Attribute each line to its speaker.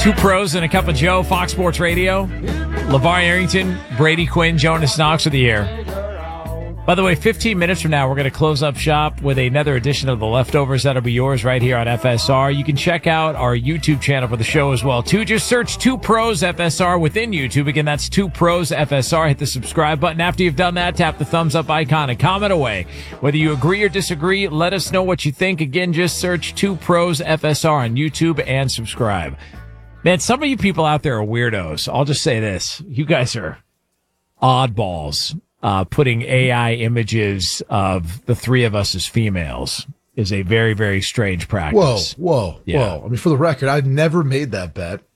Speaker 1: Two pros and a cup of Joe, Fox Sports Radio. LeVar Arrington, Brady Quinn, Jonas Knox with you here. By the way, 15 minutes from now, we're going to close up shop with another edition of The Leftovers. That'll be yours right here on FSR. You can check out our YouTube channel for the show as well, too. Just search Two Pros FSR within YouTube. Again, that's Two Pros FSR. Hit the subscribe button. After you've done that, tap the thumbs up icon and comment away. Whether you agree or disagree, let us know what you think. Again, just search Two Pros FSR on YouTube and subscribe. Man, some of you people out there are weirdos. I'll just say this. You guys are oddballs. Putting AI images of the three of us as females is a very, very strange practice.
Speaker 2: Whoa. I mean, for the record, I've never made that bet.